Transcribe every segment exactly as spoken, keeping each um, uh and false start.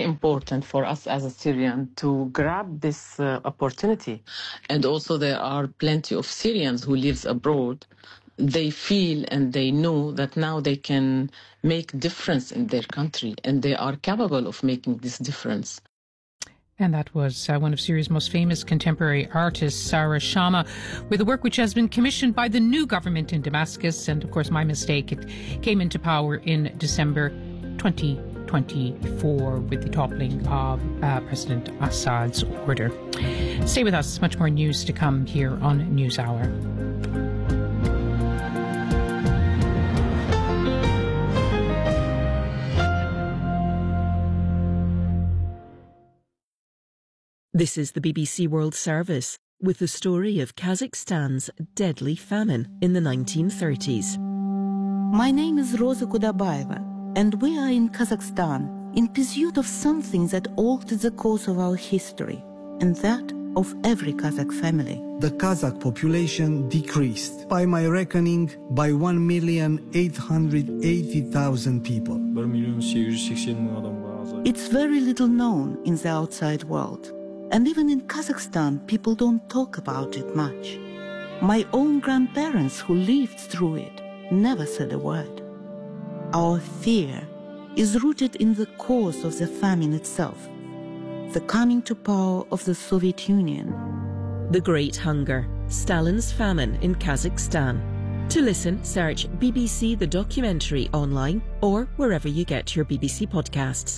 very important for us as a Syrian to grab this uh, opportunity. And also there are plenty of Syrians who live abroad. They feel and they know that now they can make difference in their country, and they are capable of making this difference. And that was uh, one of Syria's most famous contemporary artists, Sarah Shama, with a work which has been commissioned by the new government in Damascus. And of course, my mistake, it came into power in December twenty twenty-four with the toppling of uh, President Assad's order. Stay with us, much more news to come here on NewsHour. This is the B B C World Service with the story of Kazakhstan's deadly famine in the nineteen thirties. My name is Rosa Kudabayeva, and we are in Kazakhstan in pursuit of something that altered the course of our history, and that of every Kazakh family. The Kazakh population decreased, by my reckoning, by one million eight hundred eighty thousand people. It's very little known in the outside world. And even in Kazakhstan, people don't talk about it much. My own grandparents who lived through it never said a word. Our fear is rooted in the cause of the famine itself, the coming to power of the Soviet Union. The Great Hunger, Stalin's famine in Kazakhstan. To listen, search B B C The Documentary online or wherever you get your B B C podcasts.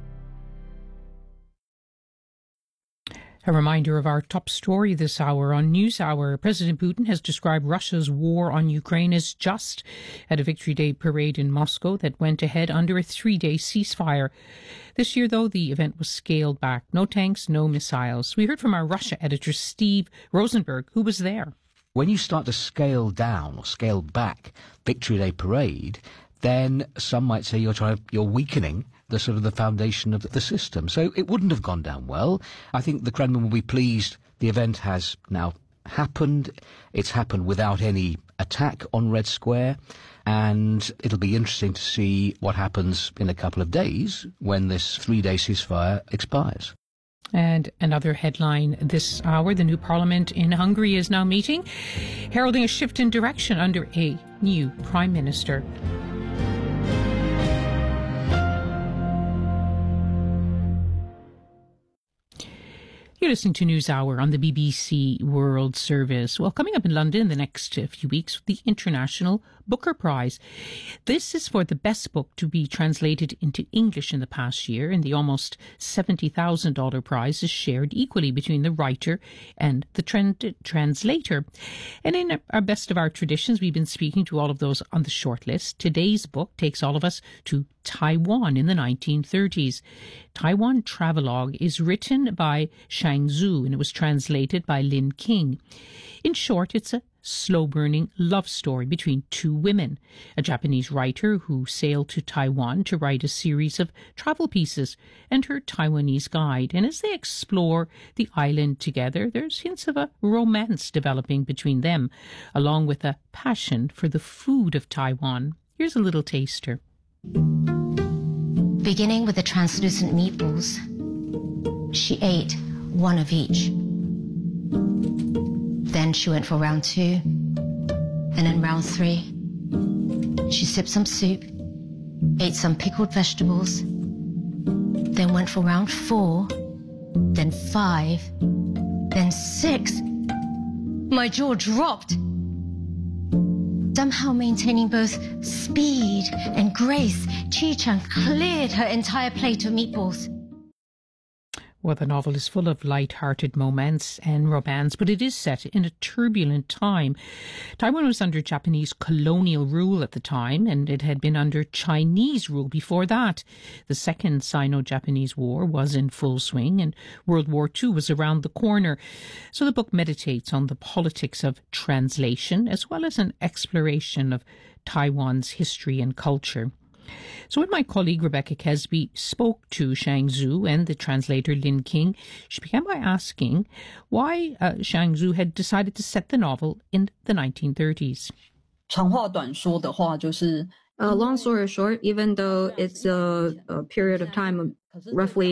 A reminder of our top story this hour on NewsHour. President Putin has described Russia's war on Ukraine as just at a Victory Day parade in Moscow that went ahead under a three-day ceasefire. This year, though, the event was scaled back. No tanks, no missiles. We heard from our Russia editor, Steve Rosenberg, who was there. When you start to scale down or scale back Victory Day parade, then some might say you're trying, you're weakening the sort of the foundation of the system. So it wouldn't have gone down well. I think the Kremlin will be pleased the event has now happened. It's happened without any attack on Red Square, and it'll be interesting to see what happens in a couple of days when this three-day ceasefire expires. And another headline this hour, the new parliament in Hungary is now meeting, heralding a shift in direction under a new prime minister. You're listening to NewsHour on the B B C World Service. Well, coming up in London in the next few weeks, the International Booker Prize. This is for the best book to be translated into English in the past year, and the almost seventy thousand dollars prize is shared equally between the writer and the trend- translator. And in our best of our traditions, we've been speaking to all of those on the shortlist. Today's book takes all of us to Taiwan in the nineteen thirties. Taiwan Travelogue is written by Shang Zhu, and it was translated by Lin King. In short, it's a slow-burning love story between two women, a Japanese writer who sailed to Taiwan to write a series of travel pieces, and her Taiwanese guide. And as they explore the island together, there's hints of a romance developing between them, along with a passion for the food of Taiwan. Here's a little taster. Beginning with the translucent meatballs, she ate one of each. Then she went for round two, and then round three. She sipped some soup, ate some pickled vegetables, then went for round four, then five, then six. My jaw dropped. Somehow maintaining both speed and grace, Chi-chan cleared her entire plate of meatballs. Well, the novel is full of light-hearted moments and romance, but it is set in a turbulent time. Taiwan was under Japanese colonial rule at the time, and it had been under Chinese rule before that. The Second Sino-Japanese War was in full swing, and World War Two was around the corner. So the book meditates on the politics of translation, as well as an exploration of Taiwan's history and culture. So when my colleague Rebecca Kesby spoke to Shang Zhu and the translator Lin King, she began by asking why uh, Shang Zhu had decided to set the novel in the nineteen thirties. 长话短说的话就是 Uh, long story short, even though it's a, a period of time of roughly